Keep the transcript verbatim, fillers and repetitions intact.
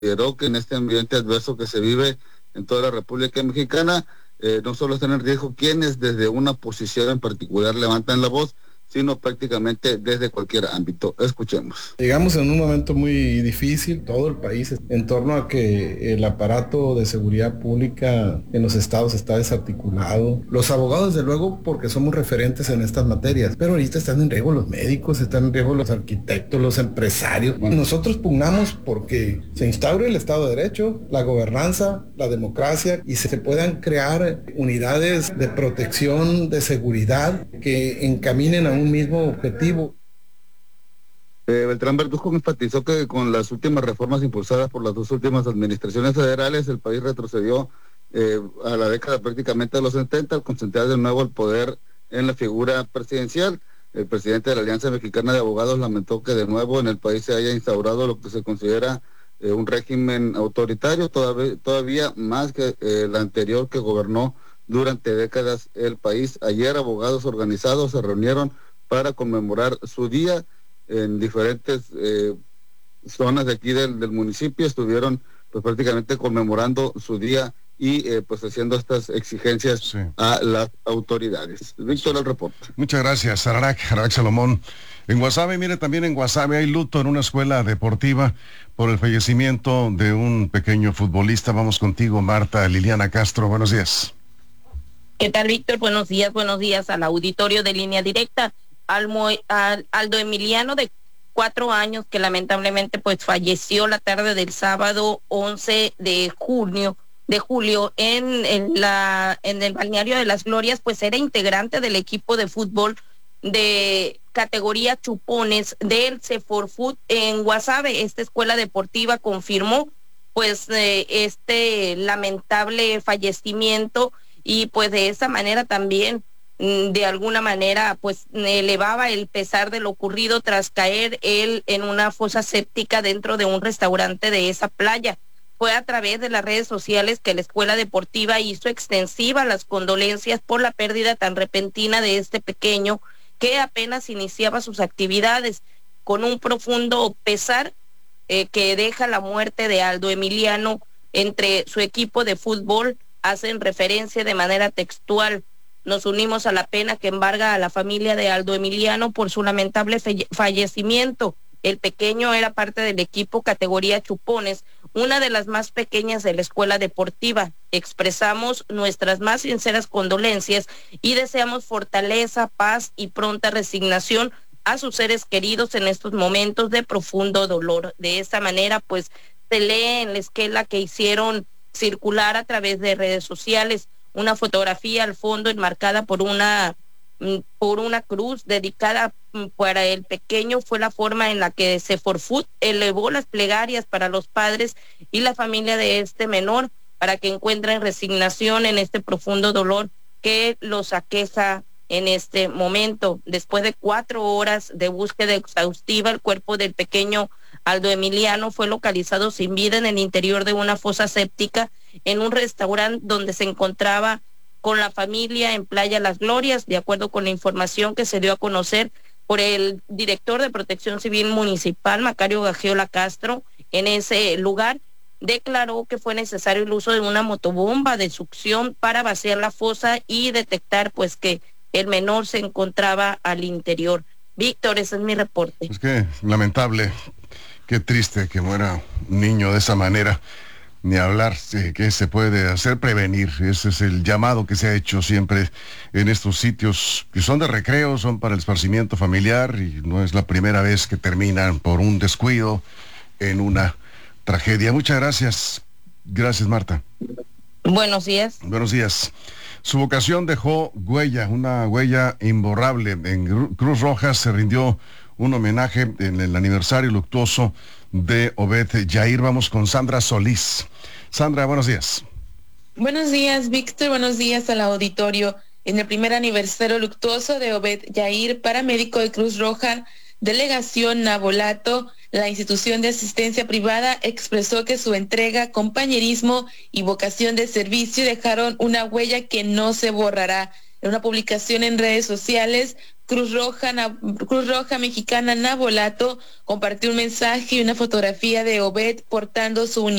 consideró que en este ambiente adverso que se vive en toda la República Mexicana, eh, no solo están en riesgo quienes desde una posición en particular levantan la voz, sino prácticamente desde cualquier ámbito. Escuchemos. Llegamos en un momento muy difícil, todo el país, en torno a que el aparato de seguridad pública en los estados está desarticulado. Los abogados, desde luego, porque somos referentes en estas materias, pero ahorita están en riesgo los médicos, están en riesgo los arquitectos, los empresarios. Bueno, nosotros pugnamos porque se instaure el Estado de Derecho, la gobernanza, la democracia y se puedan crear unidades de protección, de seguridad que encaminen a un mismo objetivo. Eh, Beltrán Verduzco enfatizó que con las últimas reformas impulsadas por las dos últimas administraciones federales, el país retrocedió eh, a la década prácticamente de los setenta, al concentrar de nuevo el poder en la figura presidencial. El presidente de la Alianza Mexicana de Abogados lamentó que de nuevo en el país se haya instaurado lo que se considera eh, un régimen autoritario, todavía, todavía más que eh, el anterior que gobernó durante décadas el país. Ayer abogados organizados se reunieron para conmemorar su día en diferentes eh, zonas de aquí del, del municipio. Estuvieron pues prácticamente conmemorando su día y eh, pues haciendo estas exigencias sí. a las autoridades. Víctor, el reporte. Muchas gracias, Ararak, Ararak Salomón. En Guasave, mire, también en Guasave hay luto en una escuela deportiva por el fallecimiento de un pequeño futbolista. Vamos contigo, Marta Liliana Castro. Buenos días. ¿Qué tal, Víctor? Buenos días, buenos días al auditorio de Línea Directa. Almo, al, Aldo Emiliano, de cuatro años, que lamentablemente pues falleció la tarde del sábado once de junio, de julio, en, en, la, en el balneario de Las Glorias, pues era integrante del equipo de fútbol de categoría Chupones del Ceforfut en Guasave. Esta escuela deportiva confirmó pues eh, este lamentable fallecimiento y pues de esa manera también de alguna manera pues elevaba el pesar de lo ocurrido tras caer él en una fosa séptica dentro de un restaurante de esa playa. Fue a través de las redes sociales que la escuela deportiva hizo extensiva las condolencias por la pérdida tan repentina de este pequeño que apenas iniciaba sus actividades, con un profundo pesar eh, que deja la muerte de Aldo Emiliano. Entre su equipo de fútbol hacen referencia de manera textual: nos unimos a la pena que embarga a la familia de Aldo Emiliano por su lamentable fe- fallecimiento. El pequeño era parte del equipo categoría Chupones, una de las más pequeñas de la escuela deportiva. Expresamos nuestras más sinceras condolencias y deseamos fortaleza, paz y pronta resignación a sus seres queridos en estos momentos de profundo dolor. De esta manera, pues, se lee en la esquela que hicieron circular a través de redes sociales una fotografía al fondo enmarcada por una por una cruz dedicada para el pequeño. Fue la forma en la que Ceforfut elevó las plegarias para los padres y la familia de este menor, para que encuentren resignación en este profundo dolor que los aqueja en este momento. Después de cuatro horas de búsqueda exhaustiva, el cuerpo del pequeño Aldo Emiliano fue localizado sin vida en el interior de una fosa séptica en un restaurante donde se encontraba con la familia en Playa Las Glorias. De acuerdo con la información que se dio a conocer por el director de Protección Civil Municipal, Macario Gagiola Castro, en ese lugar, declaró que fue necesario el uso de una motobomba de succión para vaciar la fosa y detectar pues que el menor se encontraba al interior. Víctor, ese es mi reporte. Es que lamentable, qué triste que muera un niño de esa manera. Ni hablar, eh, ¿qué se puede hacer? Prevenir. Ese es el llamado que se ha hecho siempre en estos sitios que son de recreo, son para el esparcimiento familiar, y no es la primera vez que terminan por un descuido en una tragedia. Muchas gracias. Gracias, Marta. Buenos días. Buenos días. Su vocación dejó huella, una huella imborrable. En Cruz Roja se rindió un homenaje en el aniversario luctuoso de Obed Yair. Vamos con Sandra Solís. Sandra, buenos días. Buenos días, Víctor. Buenos días al auditorio. En el primer aniversario luctuoso de Obed Yair, paramédico de Cruz Roja, Delegación Nabolato, la institución de asistencia privada expresó que su entrega, compañerismo y vocación de servicio dejaron una huella que no se borrará. En una publicación en redes sociales, Cruz Roja, Na, Cruz Roja Mexicana Navolato compartió un mensaje y una fotografía de Obed portando su uniforme